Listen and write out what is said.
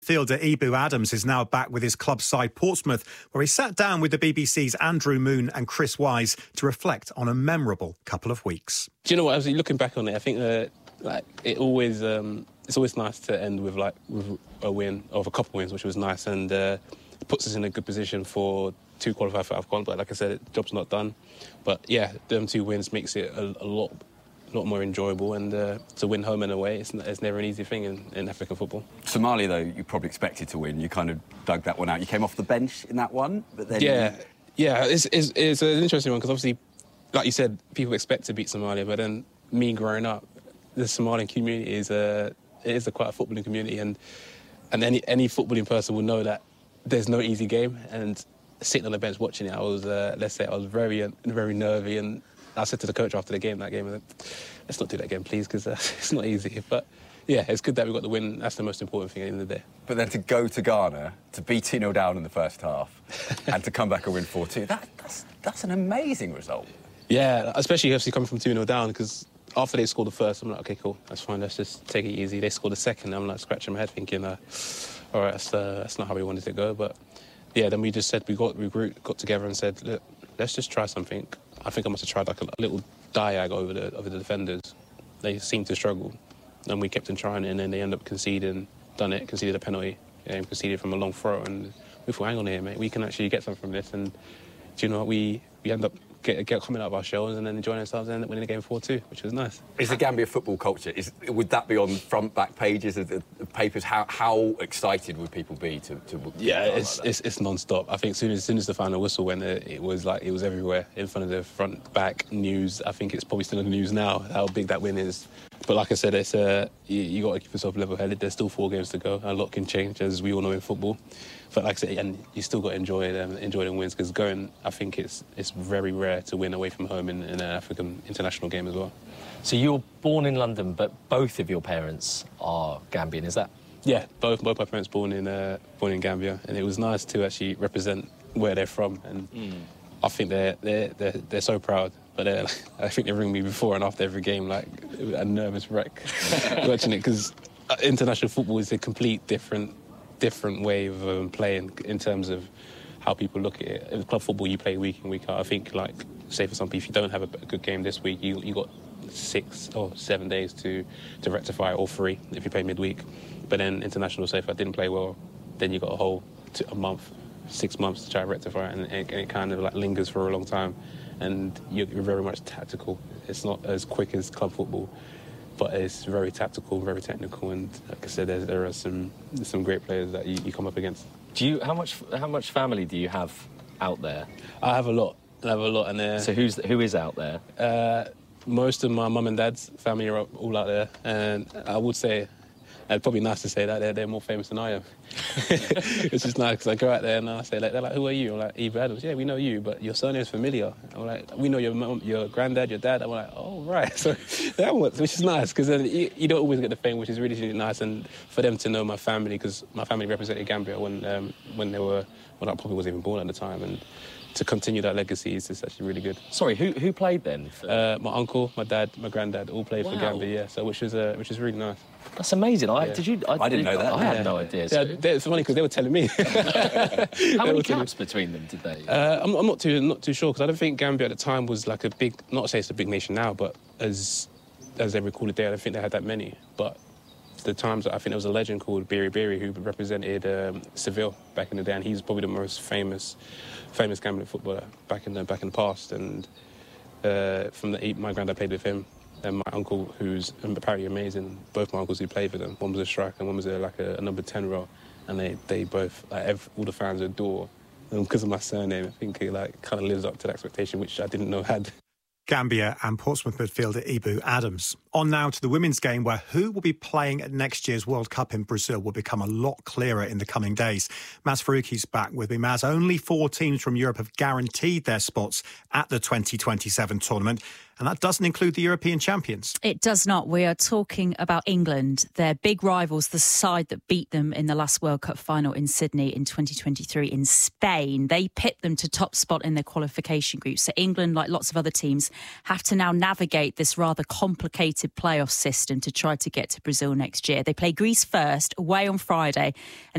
Fielder Ibu Adams is now back with his club side Portsmouth, where he sat down with the BBC's Andrew Moon and Chris Wise to reflect on a memorable couple of weeks. Do you know what? As looking back on it, I think it's always nice to end with a win, or a couple of wins, which was nice, and puts us in a good position to qualify for AFCON. But like I said, the job's not done. But yeah, them 2 wins makes it a lot more enjoyable, and to win home and away, it's never an easy thing in African football. Somalia, though, you probably expected to win. You kind of dug that one out. You came off the bench in that one, but then... Yeah, it's an interesting one, because obviously, like you said, people expect to beat Somalia, but then me growing up, the Somalian community is quite a footballing community, and any footballing person will know that there's no easy game, and sitting on the bench watching it, I was very nervy, and I said to the coach after the game, let's not do that again, please, because it's not easy. But yeah, it's good that we got the win. That's the most important thing at the end of the day. But then to go to Ghana, to be 2-0 down in the first half, and to come back and win 4-2, that's an amazing result. Yeah, especially coming from 2-0 down, because after they scored the first, I'm like, OK, cool, that's fine, let's just take it easy. They scored the second, I'm like scratching my head thinking, all right, that's not how we wanted to go. But yeah, then we just said, we got together and said, look, let's just try something. I think I must have tried like a little diag over the defenders. They seemed to struggle, and we kept on trying, and then they ended up conceded a penalty, and conceded from a long throw, and we thought, hang on here, mate, we can actually get something from this, and do you know what, we end up coming out of our shells and then enjoying ourselves and end up winning the game 4-2, which was nice. Is the Gambia football culture, would that be on front, back pages of the papers? How excited would people be to yeah, it's non-stop. I think as soon as the final whistle went, it was everywhere, in front of the front, back, news. I think it's probably still in the news now, how big that win is. But like I said, it's you got to keep yourself level-headed. There's still 4 games to go. A lot can change, as we all know in football. But like I said, and you still got to enjoy them wins, because I think it's very rare to win away from home in an African international game as well. So you were born in London, but both of your parents are Gambian, is that? Yeah, both my parents born in Gambia, and it was nice to actually represent where they're from. And I think they're so proud. But I think they ring me before and after every game like a nervous wreck watching it, because international football is a complete different way of playing in terms of how people look at it. In club football, you play week in, week out. I think, like, say for some people, if you don't have a good game this week, you got 6 or 7 days to rectify it, or 3 if you play midweek. But then international, say if I didn't play well, then you got a month, 6 months to try and rectify it, and it kind of like lingers for a long time. And you're very much tactical. It's not as quick as club football, but it's very tactical, very technical. And like I said, there are some great players that you come up against. How much family do you have out there? I have a lot. And so who is out there? Most of my mum and dad's family are all out there, and I would say, it's probably nice to say that they're more famous than I am. It's just nice, because I go out there and I say, they're like, who are you? I'm like, Ibu Adams. Yeah, we know you, but your surname's familiar. I'm like, we know your mum, your granddad, your dad. I'm like, oh, right. So that was, which is nice, because then you don't always get the fame, which is really, really nice. And for them to know my family, because my family represented Gambia when I probably wasn't even born at the time, and to continue that legacy is just actually really good. Sorry, who played then? My uncle, my dad, my granddad all played for Gambia, yeah. So which is really nice. That's amazing. I didn't know that. I had no idea. Yeah, it's funny because they were telling me. How many caps between them did they? I'm not too sure, because I don't think Gambia at the time was like a big. Not to say it's a big nation now, but as they recall it there, I don't think they had that many. But the times, I think there was a legend called Biri Biri who represented Seville back in the day, and he's probably the most famous Gambian footballer back in the past. And my granddad played with him, and my uncle, who's apparently amazing. Both my uncles who played for them, one was a striker and one was a number 10 role, and they both all the fans adore. And because of my surname, I think it kind of lives up to the expectation, which I didn't know had. Gambia and Portsmouth midfielder Ibu Adams. On now to the women's game, where who will be playing at next year's World Cup in Brazil will become a lot clearer in the coming days. Maz Faruqi's back with me. Maz, only 4 teams from Europe have guaranteed their spots at the 2027 tournament, And that doesn't include the European champions. It does not. We are talking about England. Their big rivals, the side that beat them in the last World Cup final in Sydney in 2023 in Spain. They pipped them to top spot in their qualification group. So England, like lots of other teams, have to now navigate this rather complicated playoff system to try to get to Brazil next year. They play Greece first, away on Friday, and